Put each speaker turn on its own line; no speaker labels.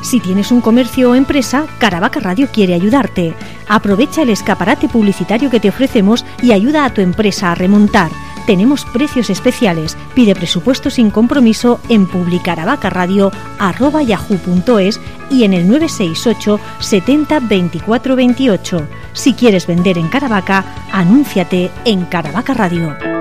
Si tienes un comercio o empresa, Caravaca Radio quiere ayudarte. Aprovecha el escaparate publicitario que te ofrecemos y ayuda a tu empresa a remontar. Tenemos precios especiales. Pide presupuesto sin compromiso en publicaravacaradio@yahoo.es y en el 968 70 24 28. Si quieres vender en Caravaca, anúnciate en Caravaca Radio.